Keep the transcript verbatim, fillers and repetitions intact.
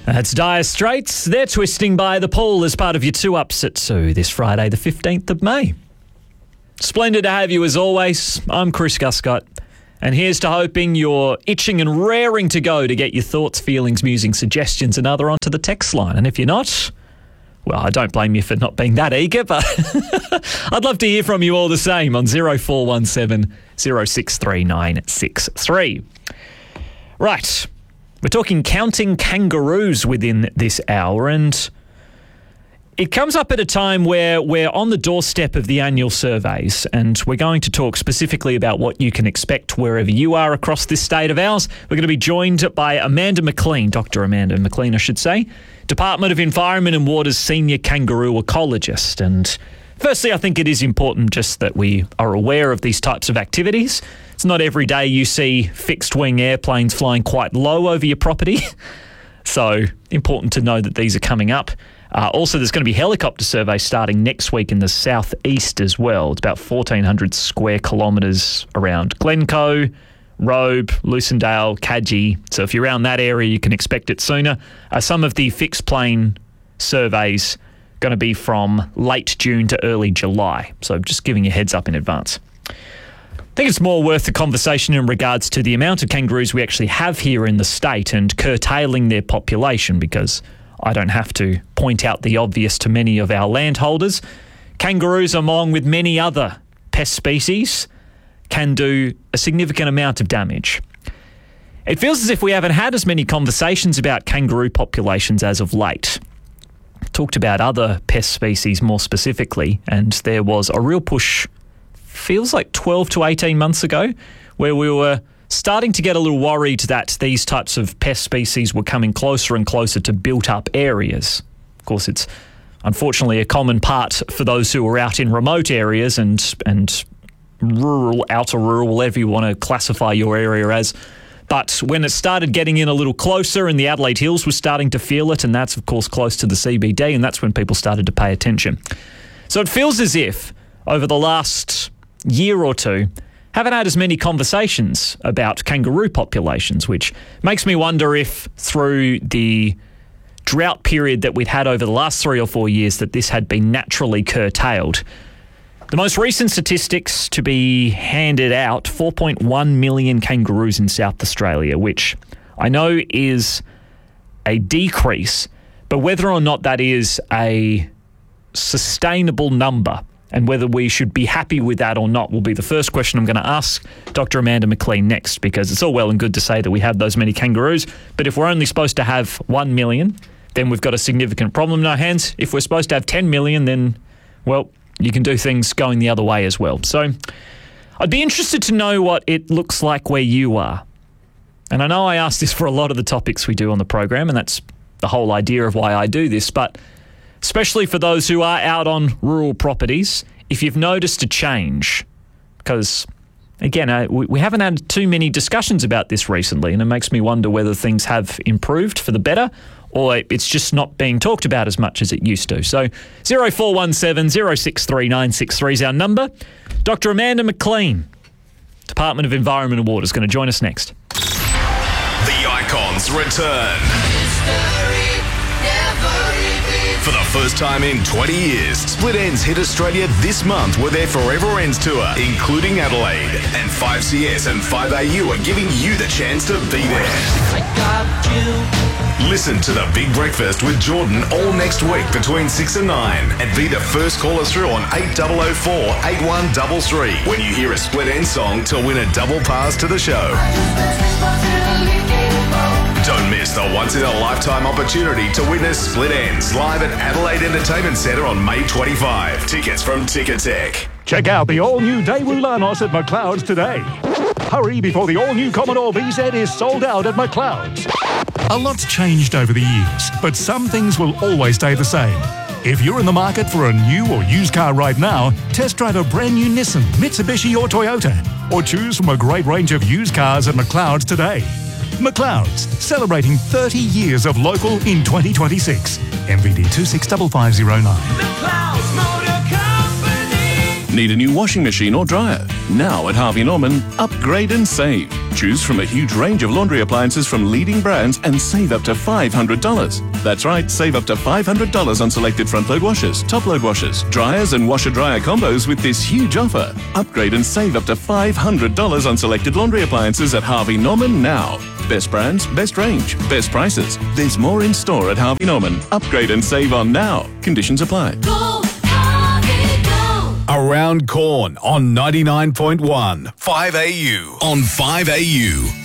That's Dire Straits. They're twisting by the pool as part of your two ups at two this Friday, the fifteenth of May. Splendid to have you as always. I'm Chris Guscott, and here's to hoping you're itching and raring to go to get your thoughts, feelings, musings, suggestions and other onto the text line. And if you're not, well, I don't blame you for not being that eager, but I'd love to hear from you all the same on zero four one seven, zero six three nine six three. Right. We're talking counting kangaroos within this hour, and it comes up at a time where we're on the doorstep of the annual surveys, and we're going to talk specifically about what you can expect wherever you are across this state of ours. We're going to be joined by Amanda McLean, Doctor Amanda McLean, I should say, Department of Environment and Water's senior kangaroo ecologist. And firstly, I think it is important just that we are aware of these types of activities. It's not every day you see fixed-wing airplanes flying quite low over your property. So important to know that these are coming up. Uh, also, there's going to be helicopter surveys starting next week in the southeast as well. It's about fourteen hundred square kilometres around Glencoe, Robe, Lucendale, Cadgie. So if you're around that area, you can expect it sooner. Uh, some of the fixed plane surveys going to be from late June to early July. So just giving you a heads up in advance. I think it's more worth the conversation in regards to the amount of kangaroos we actually have here in the state and curtailing their population, because I don't have to point out the obvious to many of our landholders. Kangaroos, along with many other pest species, can do a significant amount of damage. It feels as if we haven't had as many conversations about kangaroo populations as of late. Talked about other pest species more specifically, and there was a real push, feels like twelve to eighteen months ago, where we were starting to get a little worried that these types of pest species were coming closer and closer to built-up areas. Of course, it's unfortunately a common part for those who are out in remote areas and and rural, outer rural, whatever you want to classify your area as. But when it started getting in a little closer and the Adelaide Hills was starting to feel it, and that's, of course, close to the C B D, and that's when people started to pay attention. So it feels as if over the last year or two, haven't had as many conversations about kangaroo populations, which makes me wonder if through the drought period that we've had over the last three or four years that this had been naturally curtailed. The most recent statistics to be handed out, four point one million kangaroos in South Australia, which I know is a decrease, but whether or not that is a sustainable number and whether we should be happy with that or not will be the first question I'm going to ask Doctor Amanda McLean next, because it's all well and good to say that we have those many kangaroos, but if we're only supposed to have one million, then we've got a significant problem in our hands. If we're supposed to have ten million, then, well, you can do things going the other way as well. So I'd be interested to know what it looks like where you are. And I know I ask this for a lot of the topics we do on the program, and that's the whole idea of why I do this, but especially for those who are out on rural properties, if you've noticed a change, because, again, uh, we, we haven't had too many discussions about this recently, and it makes me wonder whether things have improved for the better or it's just not being talked about as much as it used to. So zero four one seven, zero six three nine six three is our number. Doctor Amanda McLean, Department of Environment and Water, is going to join us next. The Icons return. For the first time in twenty years, Split Ends hit Australia this month with their Forever Ends tour, including Adelaide. And five C S and five A U are giving you the chance to be there. I got you. Listen to The Big Breakfast with Jordan all next week between six and nine, and be the first caller through on eight oh oh four, eight one three three when you hear a Split Ends song to win a double pass to the show. Don't miss the once-in-a-lifetime opportunity to witness Split Ends live at Adelaide Entertainment Centre on May twenty-fifth. Tickets from Ticketek. Check out the all-new Daewoo Lanos at McLeod's today. Hurry before the all-new Commodore B Z is sold out at McLeod's. A lot's changed over the years, but some things will always stay the same. If you're in the market for a new or used car right now, test drive a brand new Nissan, Mitsubishi or Toyota, or choose from a great range of used cars at McLeod's today. McLeod's, celebrating thirty years of local in twenty twenty-six. M V D two six five five zero nine. McLeod's Motor Company. Need a new washing machine or dryer? Now at Harvey Norman, upgrade and save. Choose from a huge range of laundry appliances from leading brands and save up to five hundred dollars. That's right, save up to five hundred dollars on selected front-load washers, top-load washers, dryers and washer-dryer combos with this huge offer. Upgrade and save up to five hundred dollars on selected laundry appliances at Harvey Norman now. Best brands, best range, best prices. There's more in store at Harvey Norman. Upgrade and save on now. Conditions apply. Go, Harvey, go. Around Corn on ninety-nine point one five A U. On five A U.